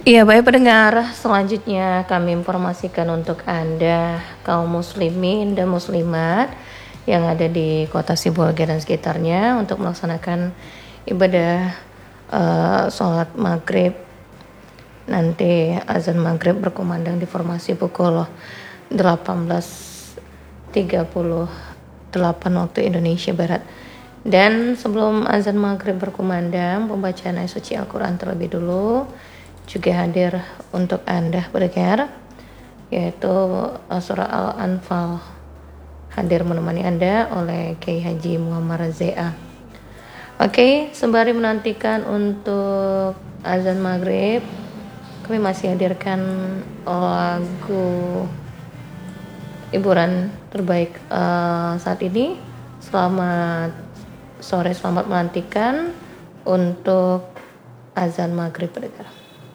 Iya, baik pendengar, selanjutnya kami informasikan untuk Anda kaum muslimin dan muslimat yang ada di kota Sibolga dan sekitarnya untuk melaksanakan ibadah sholat maghrib. Nanti azan maghrib berkumandang di formasi pukul 18.38 waktu Indonesia Barat. Dan sebelum azan maghrib berkumandang, pembacaan ayat suci Al-Quran terlebih dulu juga hadir untuk Anda pendengar, yaitu surah Al-Anfal, hadir menemani Anda oleh Kiai Haji Muhammad Razea. Oke, sembari menantikan untuk azan maghrib, kami masih hadirkan lagu hiburan terbaik saat ini. Selamat sore, selamat menantikan untuk azan maghrib pendengar.